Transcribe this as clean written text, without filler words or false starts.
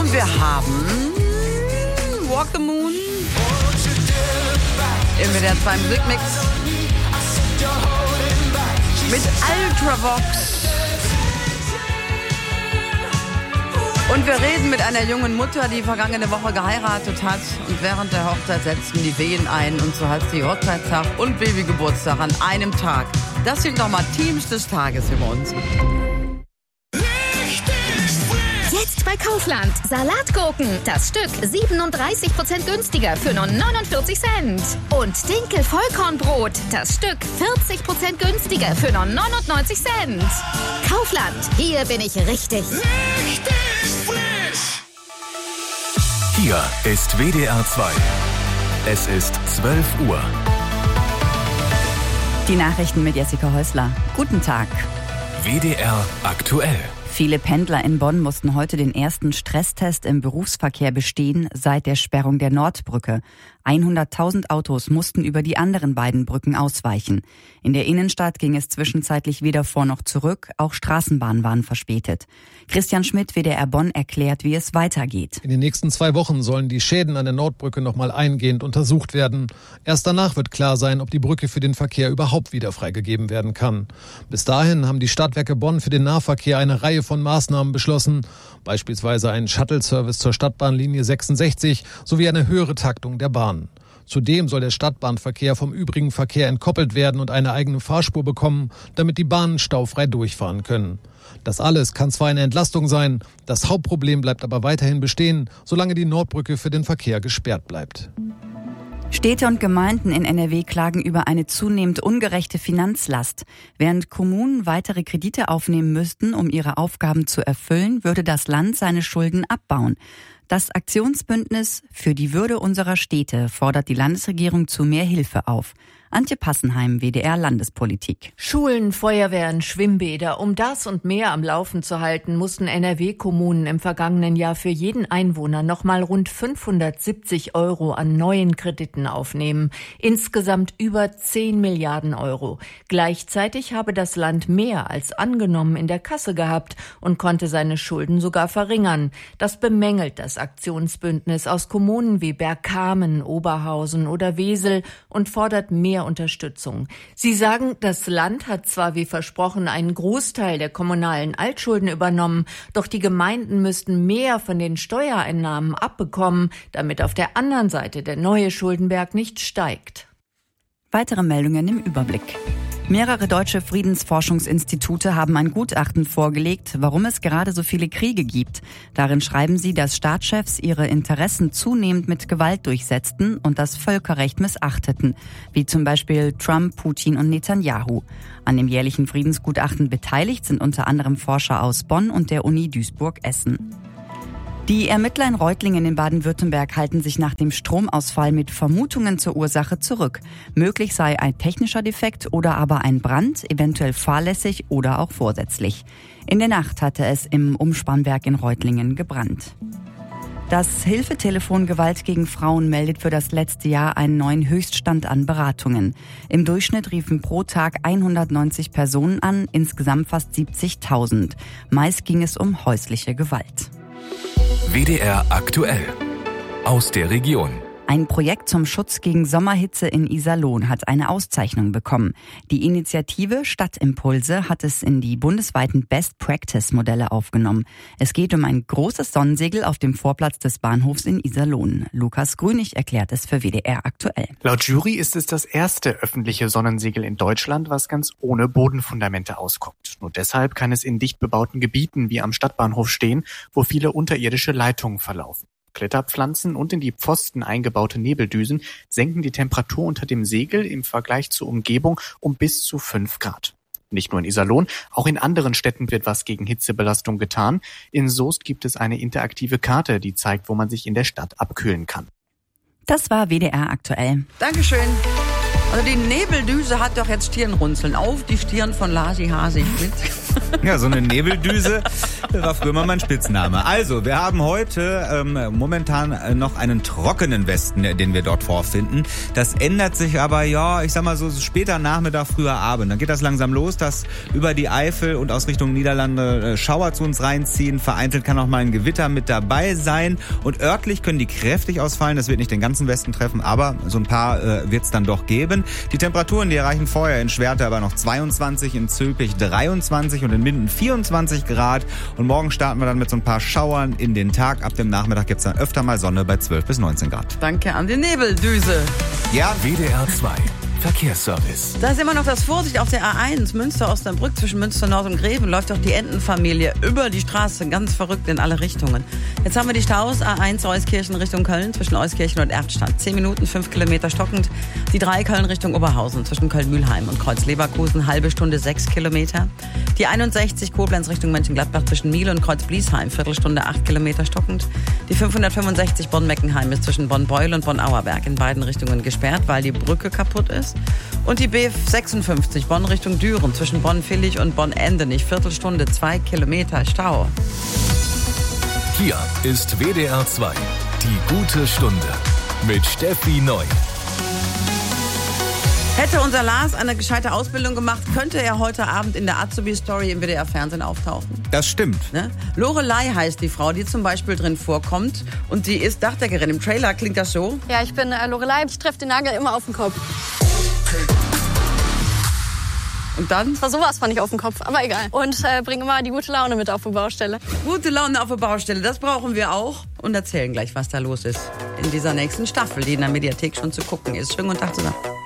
Und wir haben Walk the Moon im WDR 2 Musikmix mit Ultravox. Und wir reden mit einer jungen Mutter, die vergangene Woche geheiratet hat. Und während der Hochzeit setzten die Wehen ein. Und so hat sie Hochzeitstag und Babygeburtstag an einem Tag. Das sind nochmal Teams des Tages über uns. Jetzt bei Kaufland. Salatgurken. Das Stück 37% günstiger für nur 49 Cent. Und Dinkel-Vollkornbrot. Das Stück 40% günstiger für nur 99 Cent. Kaufland. Hier bin ich richtig. Hier ist WDR 2. Es ist 12 Uhr. Die Nachrichten mit Jessica Häusler. Guten Tag. WDR aktuell. Viele Pendler in Bonn mussten heute den ersten Stresstest im Berufsverkehr bestehen seit der Sperrung der Nordbrücke. 100.000 Autos mussten über die anderen beiden Brücken ausweichen. In der Innenstadt ging es zwischenzeitlich weder vor noch zurück, auch Straßenbahnen waren verspätet. Christian Schmidt, WDR Bonn, erklärt, wie es weitergeht. In den nächsten 2 Wochen sollen die Schäden an der Nordbrücke nochmal eingehend untersucht werden. Erst danach wird klar sein, ob die Brücke für den Verkehr überhaupt wieder freigegeben werden kann. Bis dahin haben die Stadtwerke Bonn für den Nahverkehr eine Reihe von Maßnahmen beschlossen, beispielsweise einen Shuttle-Service zur Stadtbahnlinie 66 sowie eine höhere Taktung der Bahn. Zudem soll der Stadtbahnverkehr vom übrigen Verkehr entkoppelt werden und eine eigene Fahrspur bekommen, damit die Bahnen staufrei durchfahren können. Das alles kann zwar eine Entlastung sein, das Hauptproblem bleibt aber weiterhin bestehen, solange die Nordbrücke für den Verkehr gesperrt bleibt. Städte und Gemeinden in NRW klagen über eine zunehmend ungerechte Finanzlast. Während Kommunen weitere Kredite aufnehmen müssten, um ihre Aufgaben zu erfüllen, würde das Land seine Schulden abbauen. Das Aktionsbündnis für die Würde unserer Städte fordert die Landesregierung zu mehr Hilfe auf. Antje Passenheim, WDR Landespolitik. Schulen, Feuerwehren, Schwimmbäder, um das und mehr am Laufen zu halten, mussten NRW-Kommunen im vergangenen Jahr für jeden Einwohner nochmal rund 570 € an neuen Krediten aufnehmen. Insgesamt über 10 Milliarden €. Gleichzeitig habe das Land mehr als angenommen in der Kasse gehabt und konnte seine Schulden sogar verringern. Das bemängelt das Aktionsbündnis aus Kommunen wie Bergkamen, Oberhausen oder Wesel und fordert mehr Unterstützung. Sie sagen, das Land hat zwar wie versprochen einen Großteil der kommunalen Altschulden übernommen, doch die Gemeinden müssten mehr von den Steuereinnahmen abbekommen, damit auf der anderen Seite der neue Schuldenberg nicht steigt. Weitere Meldungen im Überblick. Mehrere deutsche Friedensforschungsinstitute haben ein Gutachten vorgelegt, warum es gerade so viele Kriege gibt. Darin schreiben sie, dass Staatschefs ihre Interessen zunehmend mit Gewalt durchsetzten und das Völkerrecht missachteten, wie zum Beispiel Trump, Putin und Netanyahu. An dem jährlichen Friedensgutachten beteiligt sind unter anderem Forscher aus Bonn und der Uni Duisburg-Essen. Die Ermittler in Reutlingen in Baden-Württemberg halten sich nach dem Stromausfall mit Vermutungen zur Ursache zurück. Möglich sei ein technischer Defekt oder aber ein Brand, eventuell fahrlässig oder auch vorsätzlich. In der Nacht hatte es im Umspannwerk in Reutlingen gebrannt. Das Hilfetelefon Gewalt gegen Frauen meldet für das letzte Jahr einen neuen Höchststand an Beratungen. Im Durchschnitt riefen pro Tag 190 Personen an, insgesamt fast 70.000. Meist ging es um häusliche Gewalt. WDR aktuell. Aus der Region. Ein Projekt zum Schutz gegen Sommerhitze in Iserlohn hat eine Auszeichnung bekommen. Die Initiative Stadtimpulse hat es in die bundesweiten Best-Practice-Modelle aufgenommen. Es geht um ein großes Sonnensegel auf dem Vorplatz des Bahnhofs in Iserlohn. Lukas Grünig erklärt es für WDR aktuell. Laut Jury ist es das erste öffentliche Sonnensegel in Deutschland, was ganz ohne Bodenfundamente auskommt. Nur deshalb kann es in dicht bebauten Gebieten wie am Stadtbahnhof stehen, wo viele unterirdische Leitungen verlaufen. Kletterpflanzen und in die Pfosten eingebaute Nebeldüsen senken die Temperatur unter dem Segel im Vergleich zur Umgebung um bis zu 5 Grad. Nicht nur in Iserlohn, auch in anderen Städten wird was gegen Hitzebelastung getan. In Soest gibt es eine interaktive Karte, die zeigt, wo man sich in der Stadt abkühlen kann. Das war WDR aktuell. Dankeschön. Also die Nebeldüse hat doch jetzt Stirnrunzeln. Auf die Stirn von Lasi Hasi Schmidt. Ja, so eine Nebeldüse war früher mal mein Spitzname. Also, wir haben heute momentan noch einen trockenen Westen, den wir dort vorfinden. Das ändert sich aber, ja, ich sag mal so später Nachmittag, früher Abend. Dann geht das langsam los, dass über die Eifel und aus Richtung Niederlande Schauer zu uns reinziehen. Vereinzelt kann auch mal ein Gewitter mit dabei sein. Und örtlich können die kräftig ausfallen. Das wird nicht den ganzen Westen treffen, aber so ein paar wird es dann doch geben. Die Temperaturen, die erreichen vorher in Schwerte aber noch 22, in Zülpich 23 und in Minden 24 Grad. Und morgen starten wir dann mit so ein paar Schauern in den Tag. Ab dem Nachmittag gibt es dann öfter mal Sonne bei 12 bis 19 Grad. Danke an die Nebeldüse. Ja, WDR 2 Verkehrsservice. Da ist immer noch das Vorsicht auf der A1 Münster-Osnabrück zwischen Münster-Nord und Greven. Läuft doch die Entenfamilie über die Straße, ganz verrückt in alle Richtungen. Jetzt haben wir die Staus, A1 Euskirchen Richtung Köln zwischen Euskirchen und Erftstadt. 10 Minuten, 5 Kilometer stockend. Die 3 Köln Richtung Oberhausen zwischen Köln-Mühlheim und Kreuz-Leverkusen, halbe Stunde 6 Kilometer. Die 61 Koblenz Richtung Mönchengladbach zwischen Miele und Kreuz-Bliesheim, Viertelstunde 8 Kilometer stockend. Die 565 Bonn-Meckenheim ist zwischen Bonn-Beul und Bonn-Auerberg in beiden Richtungen gesperrt, weil die Brücke kaputt ist. Und die B56 Bonn Richtung Düren zwischen Bonn-Villig und Bonn-Endenich, Viertelstunde 2 Kilometer Stau. Hier ist WDR 2 die gute Stunde mit Steffi Neu. Hätte unser Lars eine gescheite Ausbildung gemacht, könnte er heute Abend in der Azubi-Story im WDR-Fernsehen auftauchen. das stimmt. Ne? Lorelei heißt die Frau, die zum Beispiel drin vorkommt. Und die ist Dachdeckerin. Im Trailer klingt das so. Ja, ich bin Lorelei. Ich treffe den Nagel immer auf den Kopf. Und dann? Das war sowas fand ich auf den Kopf, aber egal. Und bringe immer die gute Laune mit auf die Baustelle. Gute Laune auf der Baustelle, das brauchen wir auch. Und erzählen gleich, was da los ist in dieser nächsten Staffel, die in der Mediathek schon zu gucken ist. Schönen guten Tag zusammen.